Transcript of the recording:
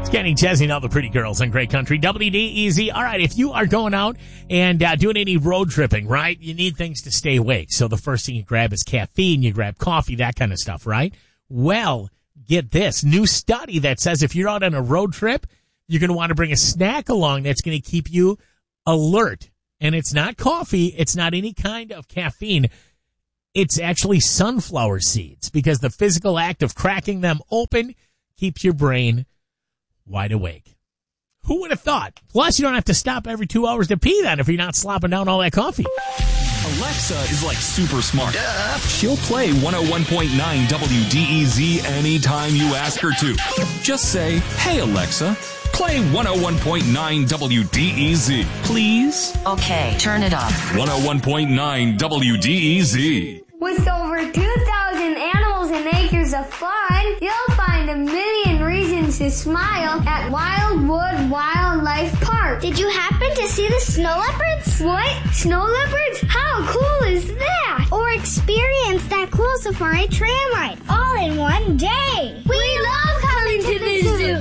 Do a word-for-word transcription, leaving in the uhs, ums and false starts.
Kenny Chesney and all the pretty girls on Great Country. W D E Z. All right, if you are going out and uh, doing any road tripping, right, you need things to stay awake. So the first thing you grab is caffeine, you grab coffee, that kind of stuff, right? Well, get this. New study that says if you're out on a road trip, you're going to want to bring a snack along that's going to keep you alert. And it's not coffee. It's not any kind of caffeine. It's actually sunflower seeds because the physical act of cracking them open keeps your brain wide awake. Who would have thought? Plus, you don't have to stop every two hours to pee then if you're not slopping down all that coffee. Alexa is like super smart. Duh. She'll play one oh one point nine W D E Z anytime you ask her to. Just say, hey, Alexa, play one oh one point nine W D E Z, please. Okay, turn it up. one oh one point nine W D E Z. With over two thousand animals and acres of fun, you'll find a million reasons to smile at Wildwood Wildlife Park. Did you happen to see the snow leopards? What? Snow leopards? How cool is that? Or experience that cool safari tram ride all in one day. We love coming to the zoo.